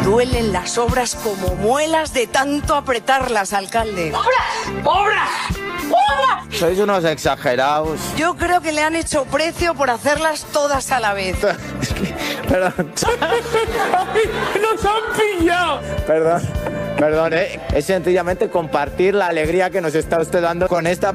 duelen las obras como muelas de tanto apretarlas, alcalde. ¡Obras! ¡Obras! ¡Obras! Sois unos exagerados. Yo creo que le han hecho precio por hacerlas todas a la vez. Perdón. ¡Nos han pillado! Perdón, es sencillamente compartir la alegría que nos está usted dando con esta